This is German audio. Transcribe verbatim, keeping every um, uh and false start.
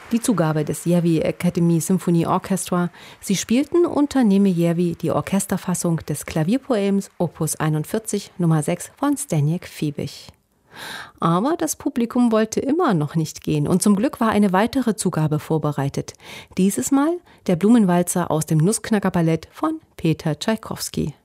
Die Zugabe des Järvi Academy Symphony Orchestra. Sie spielten unter Nejärvi die Orchesterfassung des Klavierpoems Opus einundvierzig Nummer sechs von Zdeněk Fiebig. Aber das Publikum wollte immer noch nicht gehen und zum Glück war eine weitere Zugabe vorbereitet. Dieses Mal der Blumenwalzer aus dem Nussknacker-Ballett von Peter Tschaikowski.